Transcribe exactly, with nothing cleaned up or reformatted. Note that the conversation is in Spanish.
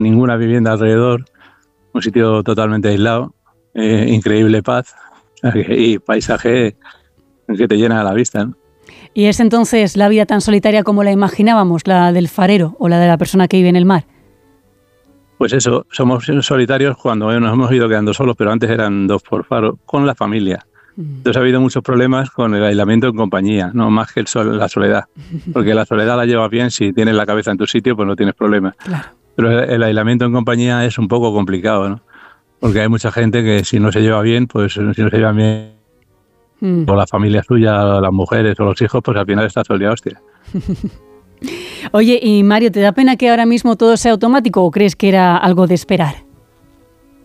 ninguna vivienda alrededor, un sitio totalmente aislado, eh, increíble paz y paisaje que te llena la vista, ¿no? ¿Y es entonces la vida tan solitaria como la imaginábamos, la del farero o la de la persona que vive en el mar? Pues eso, somos solitarios cuando nos hemos ido quedando solos, pero antes eran dos por faro, con la familia. Entonces ha habido muchos problemas con el aislamiento en compañía, no más que el sol, la soledad. Porque la soledad la llevas bien, si tienes la cabeza en tu sitio, pues no tienes problemas. Claro. Pero el, el aislamiento en compañía es un poco complicado, ¿no? Porque hay mucha gente que si no se lleva bien, pues si no se lleva bien, mm. o la familia suya, las mujeres o los hijos, pues al final está soledad, hostia. Oye, y Mario, ¿te da pena que ahora mismo todo sea automático o crees que era algo de esperar?